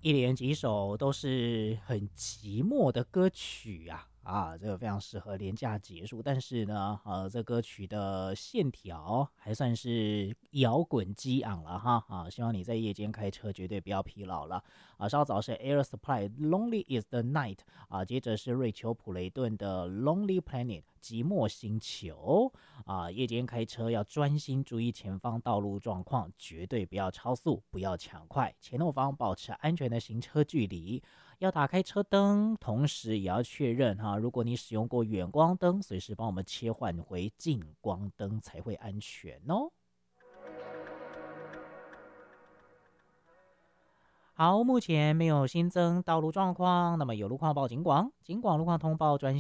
一连几首都是很寂寞的歌曲这个非常适合连假结束。但是呢，这歌曲的线条还算是摇滚激昂了希望你在夜间开车绝对不要疲劳了稍早是 Air Supply Lonely is the Night 接着是瑞秋普雷顿的 Lonely Planet 寂寞星球夜间开车要专心注意前方道路状况，绝对不要超速，不要抢快，前后方保持安全的行车距离，要打开车灯，同时也要确认如果你使用过远光灯，随时帮我们切换回近光灯才会安全哦。好，目前没有新增道路状况，那么有路况报警广路况通报专